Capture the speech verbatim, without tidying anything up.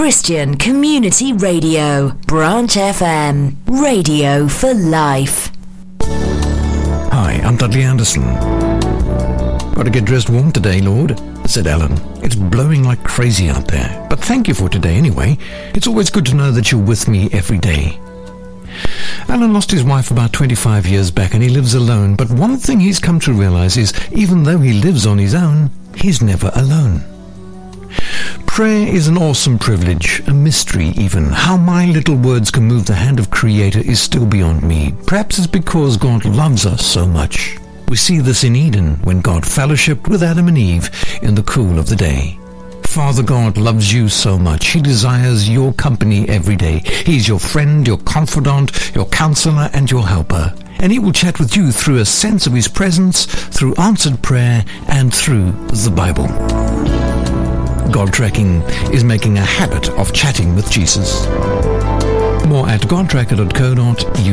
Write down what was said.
Christian Community Radio, Branch F M, radio for life. Hi, I'm Dudley Anderson. Got to get dressed warm today, Lord, said Alan. It's blowing like crazy out there, but thank you for today anyway. It's always good to know that you're with me every day. Alan lost his wife about twenty-five years back and he lives alone, but one thing he's come to realize is even though he lives on his own, he's never alone. Prayer is an awesome privilege, a mystery even. How my little words can move the hand of Creator is still beyond me. Perhaps it's because God loves us so much. We see this in Eden when God fellowshiped with Adam and Eve in the cool of the day. Father God loves you so much. He desires your company every day. He's your friend, your confidant, your counselor, and your helper. And he will chat with you through a sense of his presence, through answered prayer, and through the Bible. God Tracking is making a habit of chatting with Jesus. More at god tracker dot co dot u k.